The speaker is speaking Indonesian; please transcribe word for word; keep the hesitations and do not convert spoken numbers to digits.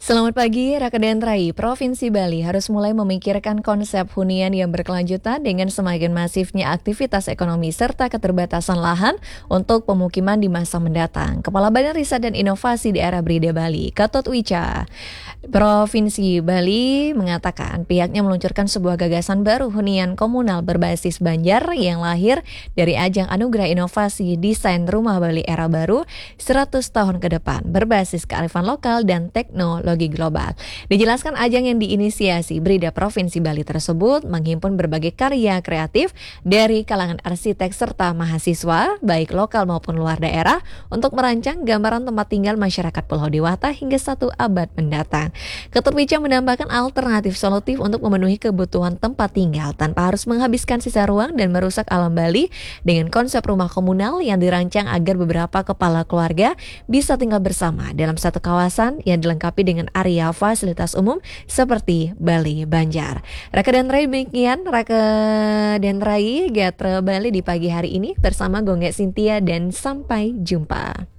Selamat pagi, Rakedan Trai. Provinsi Bali harus mulai memikirkan konsep hunian yang berkelanjutan dengan semakin masifnya aktivitas ekonomi serta keterbatasan lahan untuk pemukiman di masa mendatang. Kepala Badan Riset dan Inovasi Daerah Brida Bali, Gatot Wica, Provinsi Bali mengatakan pihaknya meluncurkan sebuah gagasan baru hunian komunal berbasis Banjar yang lahir dari ajang Anugerah Inovasi Desain Rumah Bali Era Baru seratus tahun ke depan berbasis kearifan lokal dan teknologi global. Dijelaskan ajang yang diinisiasi Brida Provinsi Bali tersebut menghimpun berbagai karya kreatif dari kalangan arsitek serta mahasiswa baik lokal maupun luar daerah untuk merancang gambaran tempat tinggal masyarakat Pulau Dewata hingga satu abad mendatang. Ketua Wica menambahkan alternatif solutif untuk memenuhi kebutuhan tempat tinggal tanpa harus menghabiskan sisa ruang dan merusak alam Bali dengan konsep rumah komunal yang dirancang agar beberapa kepala keluarga bisa tinggal bersama dalam satu kawasan yang dilengkapi dengan area fasilitas umum seperti Bali Banjar. Rakedan Rai demikian, Rakedan Rai Gatra Bali di pagi hari ini bersama Gongge Cynthia dan sampai jumpa.